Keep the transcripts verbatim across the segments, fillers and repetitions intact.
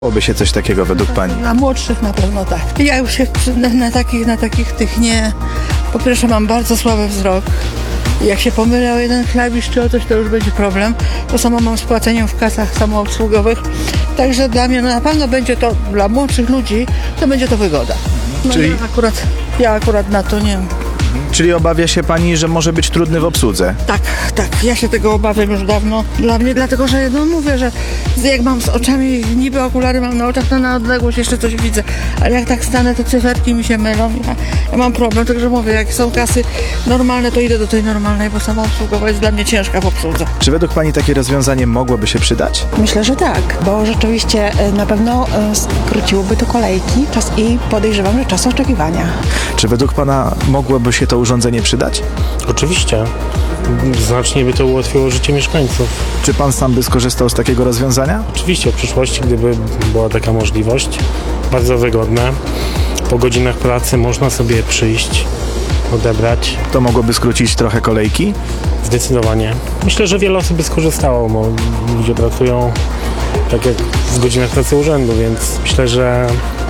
Byłoby się coś takiego według pani? Dla młodszych na pewno tak. Ja już się na, na takich, na takich tych nie... Po pierwsze mam bardzo słaby wzrok. Jak się pomylę o jeden klawisz czy o coś, to już będzie problem. To samo mam z płaceniem w kasach samoobsługowych. Także dla mnie no na pewno będzie to, dla młodszych ludzi, to będzie to wygoda. No Czyli- ja akurat, ja akurat na to nie... Czyli obawia się pani, że może być trudny w obsłudze? Tak, tak, ja się tego obawiam już dawno. Dla mnie, dlatego, że no mówię, że jak mam z oczami, niby okulary mam na oczach, to na odległość jeszcze coś widzę, ale jak tak stanę, to cyferki mi się mylą. Ja, ja mam problem, także mówię, jak są kasy normalne, to idę do tej normalnej, bo samoobsługowa jest dla mnie ciężka w obsłudze. Czy według pani takie rozwiązanie mogłoby się przydać? Myślę, że tak, bo rzeczywiście e, na pewno e, skróciłoby to kolejki czas i podejrzewam, że czas oczekiwania. Czy według pana mogłoby się to urządzenie przydać? Oczywiście. Znacznie by to ułatwiło życie mieszkańców. Czy pan sam by skorzystał z takiego rozwiązania? Oczywiście w przyszłości, gdyby była taka możliwość, bardzo wygodne. Po godzinach pracy można sobie przyjść, odebrać. To mogłoby skrócić trochę kolejki? Zdecydowanie. Myślę, że wiele osób by skorzystało, bo ludzie pracują tak jak w godzinach pracy urzędu, więc myślę, że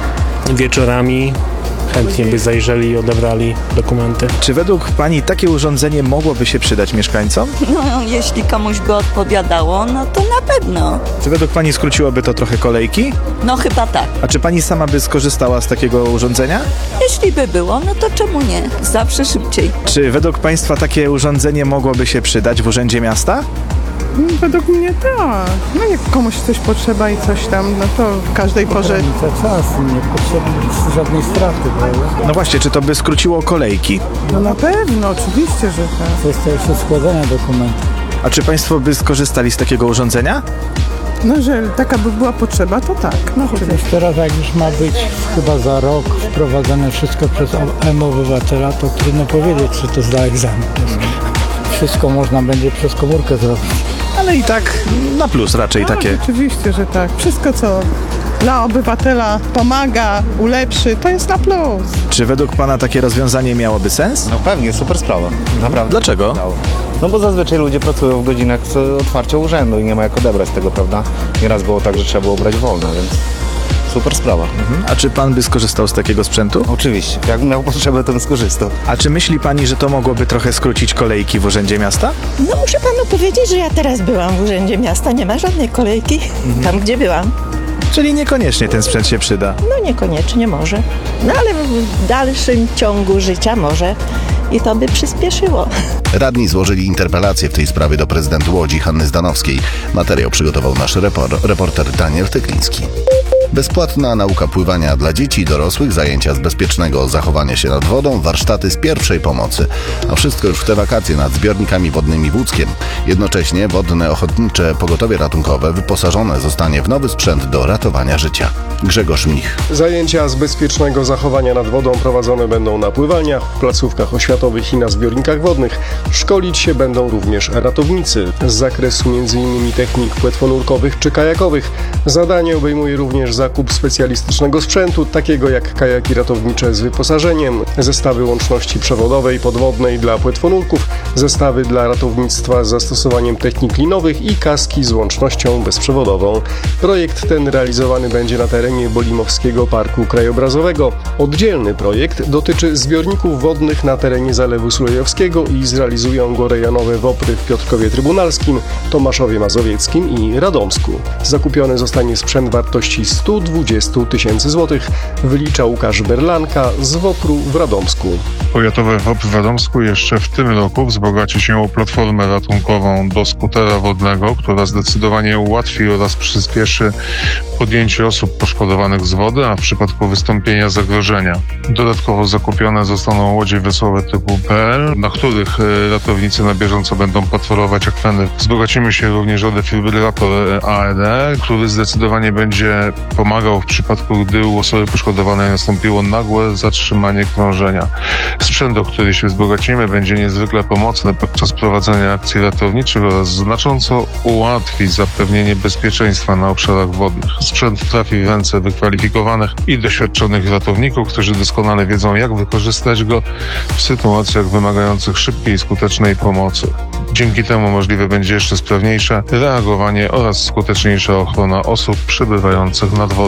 wieczorami chętnie by zajrzeli i odebrali dokumenty. Czy według pani takie urządzenie mogłoby się przydać mieszkańcom? No, jeśli komuś by odpowiadało, no to na pewno. Czy według pani skróciłoby to trochę kolejki? No chyba tak. A czy pani sama by skorzystała z takiego urządzenia? Jeśli by było, no to czemu nie? Zawsze szybciej. Czy według państwa takie urządzenie mogłoby się przydać w Urzędzie Miasta? Według mnie tak. No jak komuś coś potrzeba i coś tam, no to w każdej porze... Ogranicza czas, nie potrzeba żadnej straty, prawda? No właśnie, czy to by skróciło kolejki? No na pewno, oczywiście, że tak. Kwestia jeszcze składania dokumentów. A czy państwo by skorzystali z takiego urządzenia? No, że taka by była potrzeba, to tak. No Chociaż oczywiście. teraz jak już ma być chyba za rok wprowadzane wszystko przez M-Obywatela, to trudno powiedzieć, czy to zda egzamin. Wszystko można będzie przez komórkę zrobić. Ale i tak na plus raczej Tak, takie. oczywiście, że tak. Wszystko, co dla obywatela pomaga, ulepszy, to jest na plus. Czy według pana takie rozwiązanie miałoby sens? No pewnie, super sprawa. Naprawdę. Dlaczego? No bo zazwyczaj ludzie pracują w godzinach z otwarcia urzędu i nie ma jak odebrać tego, prawda? Nieraz było tak, że trzeba było brać wolno, więc super sprawa. A czy pan by skorzystał z takiego sprzętu? Oczywiście. Jakbym miał potrzebę, to bym skorzystał. A czy myśli pani, że to mogłoby trochę skrócić kolejki w Urzędzie Miasta? No muszę panu powiedzieć, że ja teraz byłam w Urzędzie Miasta, nie ma żadnej kolejki tam, gdzie byłam. Czyli niekoniecznie ten sprzęt się przyda. No niekoniecznie może, no ale w dalszym ciągu życia może i to by przyspieszyło. Radni złożyli interpelację w tej sprawie do prezydent Łodzi Hanny Zdanowskiej. Materiał przygotował nasz repor- reporter Daniel Tykliński. Bezpłatna nauka pływania dla dzieci i dorosłych, zajęcia z bezpiecznego zachowania się nad wodą, warsztaty z pierwszej pomocy. A wszystko już w te wakacje nad zbiornikami wodnymi w Łódzkiem. Jednocześnie Wodne Ochotnicze Pogotowie Ratunkowe wyposażone zostanie w nowy sprzęt do ratowania życia. Grzegorz Mnich. Zajęcia z bezpiecznego zachowania nad wodą prowadzone będą na pływalniach, w placówkach oświatowych i na zbiornikach wodnych. Szkolić się będą również ratownicy z zakresu między innymi technik płetwonurkowych czy kajakowych. Zadanie obejmuje również zakup specjalistycznego sprzętu, takiego jak kajaki ratownicze z wyposażeniem, zestawy łączności przewodowej, podwodnej dla płetwonurków, zestawy dla ratownictwa z zastosowaniem technik linowych i kaski z łącznością bezprzewodową. Projekt ten realizowany będzie na terenie Bolimowskiego Parku Krajobrazowego. Oddzielny projekt dotyczy zbiorników wodnych na terenie Zalewu Sulejowskiego i zrealizują go rejonowe WOPR-y w Piotrkowie Trybunalskim, Tomaszowie Mazowieckim i Radomsku. Zakupiony zostanie sprzęt wartości sto dwadzieścia tysięcy złotych, wylicza Łukasz Berlanka z WOPR-u w Radomsku. Powiatowy WOPR w Radomsku jeszcze w tym roku wzbogaci się o platformę ratunkową do skutera wodnego, która zdecydowanie ułatwi oraz przyspieszy podjęcie osób poszkodowanych z wody, a w przypadku wystąpienia zagrożenia. Dodatkowo zakupione zostaną łodzie wesołe typu P L, na których ratownicy na bieżąco będą patrolować akweny. Wzbogacimy się również o defibrylator A E D, który zdecydowanie będzie pomagał w przypadku, gdy u osoby poszkodowanej nastąpiło nagłe zatrzymanie krążenia. Sprzęt, o który się wzbogacimy, będzie niezwykle pomocny podczas prowadzenia akcji ratowniczych oraz znacząco ułatwi zapewnienie bezpieczeństwa na obszarach wodnych. Sprzęt trafi w ręce wykwalifikowanych i doświadczonych ratowników, którzy doskonale wiedzą, jak wykorzystać go w sytuacjach wymagających szybkiej i skutecznej pomocy. Dzięki temu możliwe będzie jeszcze sprawniejsze reagowanie oraz skuteczniejsza ochrona osób przebywających nad wodą.